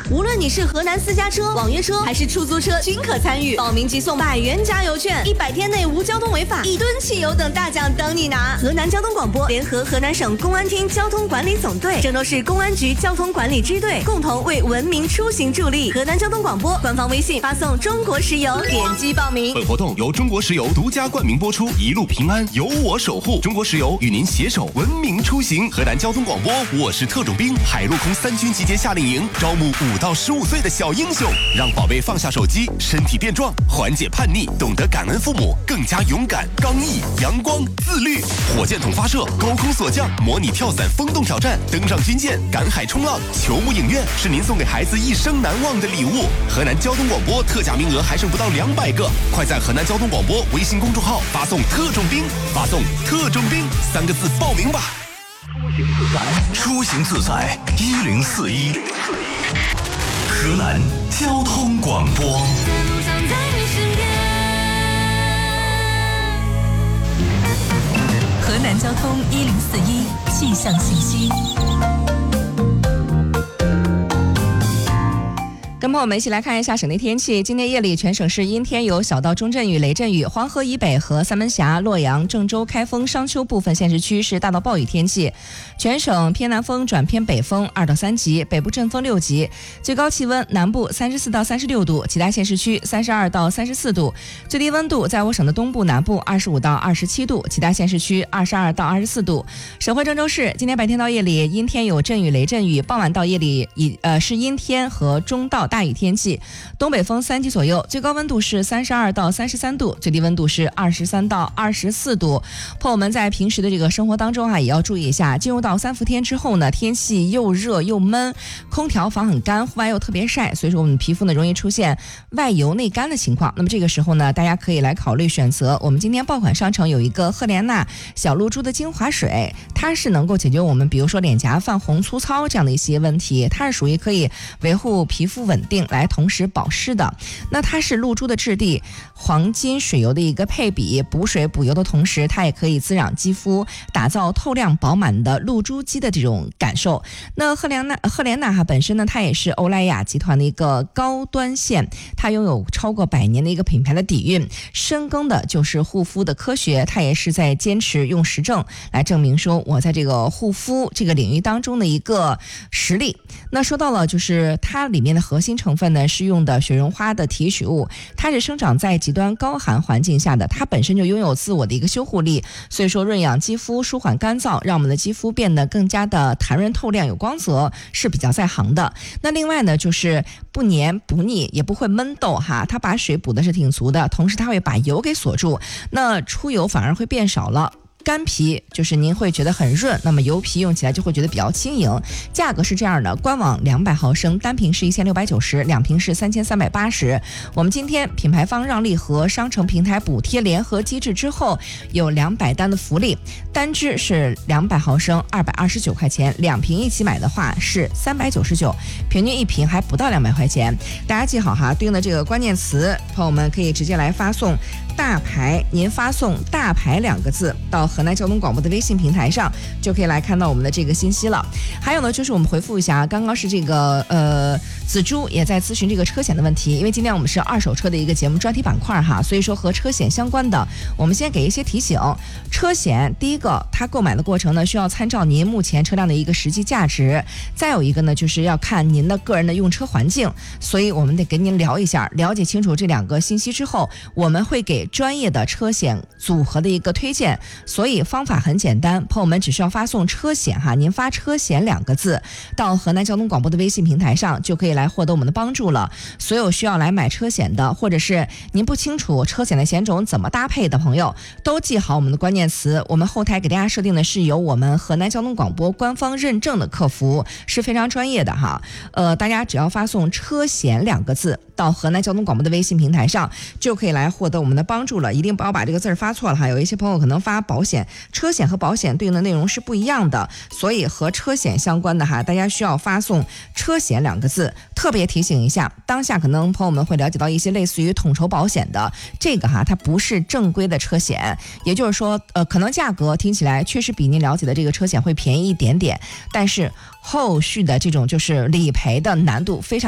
无论你是河南私家车、网约车还是出租车，均可参与。报名即送100元加油券，100天内无交通违法，1吨汽油等大奖等你拿。河南交通广播联合河南省公安厅交通管理总队、郑州市公安局交通管理支队共同为文明出行助力。河南交通广播官方微信发送中国石油，点击报名。 本活动由中国石油独家冠名播出，一路平安由我守护。中国石油与您携手文明出行。河南交通广播，我是特种兵，海陆空3军集结夏令营，招募5到15岁的小英雄，让宝贝放下手机，身体变壮，缓解叛逆，懂得感恩父母，更加勇敢、刚毅、阳光、自律。火箭筒发射，高空锁降，模拟跳伞风洞挑战，登上军舰，赶海冲浪，球幕影院是您送给孩子一生难忘的礼物。河南交通广播特价名额还剩不到200个，快在河南交通广播微信公众号发送特种兵，发送特种兵3个字报名吧。 出行自在1041，河南交通广播。 河南交通1041气象信息。跟朋友们一起来看一下省内天气。今天夜里全省是阴天，有小到中阵雨、雷阵雨。黄河以北和三门峡、洛阳、郑州、开封、商丘部分县市区是大到暴雨天气。全省偏南风转偏北风2到3级，北部阵风6级。最高气温南部34到36度，其他县市区32到34度。最低温度在我省的东部、南部25到27度，其他县市区22到24度。省会郑州市今天白天到夜里阴天有阵雨、雷阵雨，傍晚到夜里是阴天和中到大雨天气，东北风3级左右，最高温度是32到33度，最低温度是23到24度。朋友们在平时的这个生活当中也要注意一下，进入到3伏天之后呢，天气又热又闷，空调房很干，户外又特别晒，所以说我们皮肤呢容易出现外油内干的情况。那么这个时候呢，大家可以来考虑选择我们今天爆款商城有一个赫莲娜小露珠的精华水，它是能够解决我们比如说脸颊泛红、粗糙这样的一些问题，它是属于可以维护皮肤稳定来同时保湿的。那它是露珠的质地，黄金水油的一个配比，补水补油的同时，它也可以滋养肌肤，打造透亮饱满的露珠肌的这种感受。那赫莲娜本身呢，它也是欧莱雅集团的一个高端线，它拥有超过100年的一个品牌的底蕴，深耕的就是护肤的科学，它也是在坚持用实证来证明说我在这个护肤这个领域当中的一个实力。那说到了就是它里面的核心成分呢，是用的雪绒花的提取物，它是生长在极端高寒环境下的，它本身就拥有自我的一个修护力，所以说润养肌肤、舒缓干燥，让我们的肌肤变得更加的弹润透亮有光泽，是比较在行的。那另外呢，就是不黏不腻，也不会闷痘哈，它把水补的是挺足的，同时它会把油给锁住，那出油反而会变少了。干皮就是您会觉得很润，那么油皮用起来就会觉得比较轻盈。价格是这样的，官网200毫升单瓶是1690，两瓶是3380。我们今天品牌方让利和商城平台补贴联合机制之后，有200单的福利，单支是200毫升229块钱，两瓶一起买的话是399，平均一瓶还不到200块钱。大家记好哈，对应的这个关键词，朋友们可以直接来发送大牌，您发送大牌2个字到河南交通广播的微信平台上，就可以来看到我们的这个信息了。还有呢，就是我们回复一下，刚刚是这个紫珠也在咨询这个车险的问题，因为今天我们是二手车的一个节目专题板块哈，所以说和车险相关的，我们先给一些提醒。车险第一个，它购买的过程呢，需要参照您目前车辆的一个实际价值，再有一个呢，就是要看您的个人的用车环境，所以我们得跟您聊一下，了解清楚这2个信息之后，我们会给专业的车险组合的一个推荐。所以方法很简单，朋友们只需要发送车险哈，您发车险2个字到河南交通广播的微信平台上，就可以来获得我们的帮助了。所有需要来买车险的，或者是您不清楚车险的险种怎么搭配的朋友，都记好我们的关键词。我们后台给大家设定的是由我们河南交通广播官方认证的客服，是非常专业的哈。大家只要发送车险2个字到河南交通广播的微信平台上，就可以来获得我们的帮助了。一定不要把这个字发错了哈，有一些朋友可能发保险，车险和保险对应的内容是不一样的，所以和车险相关的哈，大家需要发送车险2个字。特别提醒一下，当下可能朋友们会了解到一些类似于统筹保险的，这个哈它不是正规的车险，也就是说可能价格听起来确实比您了解的这个车险会便宜一点点，但是后续的这种就是理赔的难度非常